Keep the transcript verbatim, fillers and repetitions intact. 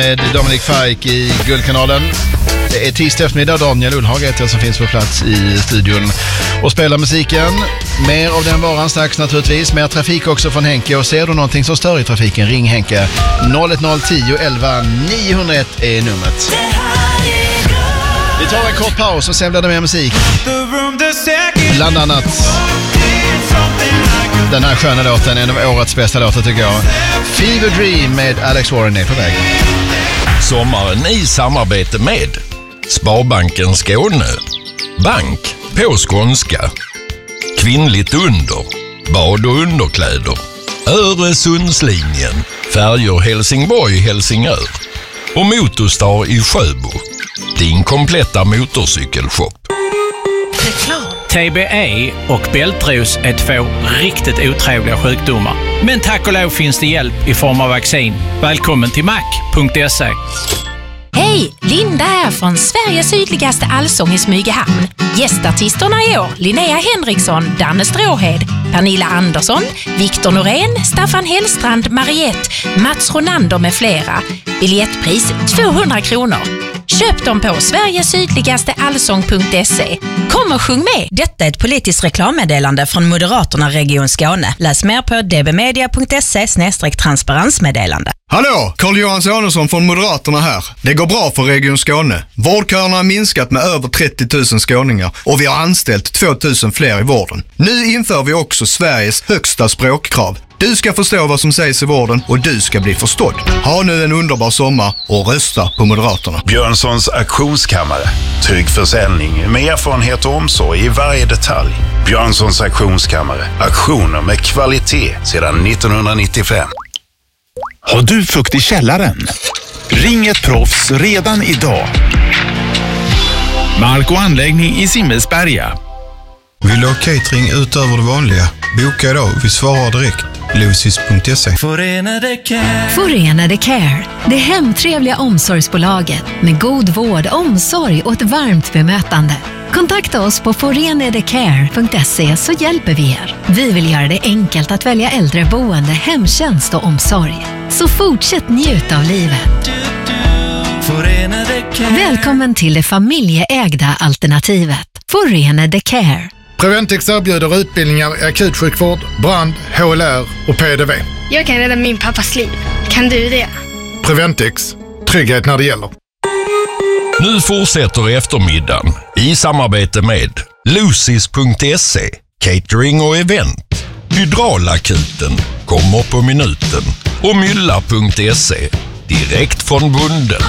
Med Dominic Fike i Guldkanalen. Det är tisdag eftermiddag. Daniel Ullhag heter jag som finns på plats i studion och spelar musiken. Mer av den varan strax naturligtvis. Mer trafik också från Henke. Och ser du någonting som stör i trafiken, ring Henke. noll ett noll tio elva niohundraett är numret. Vi tar en kort paus och sen blir det mer musik. Bland annat den här sköna låten, en av årets bästa låtar tycker jag. Fever Dream med Alex Warren är på väg. Sommaren i samarbete med Sparbanken Skåne, bank på skånska, kvinnligt under, bad och underkläder, Öresundslinjen, färjor Helsingborg-Helsingör och Motorstar i Sjöbo, din kompletta motorcykelshop. T B E och bältros är två riktigt otrevliga sjukdomar. Men tack och lov finns det hjälp i form av vaccin. Välkommen till mac punkt se. Hej, Linda här från Sveriges sydligaste allsång i Smygehamn. Gästartisterna i år, Linnea Henriksson, Danne Stråhed, Pernilla Andersson, Viktor Norén, Staffan Hellstrand, Mariette, Mats Ronander med flera. Biljettpris tvåhundra kronor. Köp dem på sveriges sydligaste allsång punkt se. Kom och sjung med! Detta är ett politiskt reklammeddelande från Moderaterna Region Skåne. Läs mer på d b media punkt se snedstreck transparensmeddelande. Hallå, Carl-Johan Samuelsson från Moderaterna här. Det går bra för Region Skåne. Vårdköerna har minskat med över trettio tusen skåningar och vi har anställt två tusen fler i vården. Nu inför vi också Sveriges högsta språkkrav. Du ska förstå vad som sägs i vården och du ska bli förstådd. Ha nu en underbar sommar och rösta på Moderaterna. Björnssons auktionskammare. Trygg försäljning med erfarenhet och omsorg i varje detalj. Björnssons auktionskammare. Auktioner med kvalitet sedan nittonhundranittiofem. Har du fukt i källaren? Ring ett proffs redan idag. Mark och anläggning i Simmelsberga. Vill du ha catering utöver det vanliga? Boka idag, vi svarar direkt. Lucis punkt se. Förenade Care. Förenade Care. Det hemtrevliga omsorgsbolaget med god vård, omsorg och ett varmt bemötande. Kontakta oss på förenadecare punkt se så hjälper vi er. Vi vill göra det enkelt att välja äldreboende, hemtjänst och omsorg. Så fortsätt njuta av livet. Välkommen till det familjeägda alternativet. Förenade Care. Preventix erbjuder utbildningar i akutsjukvård, brand, H L R och P D V. Jag kan rädda min pappas liv. Kan du det? Preventix. Trygghet när det gäller. Nu fortsätter eftermiddagen i samarbete med Lucis punkt se, catering och event, Hydraulakuten, kommer på minuten och Mylla punkt se, direkt från bunden.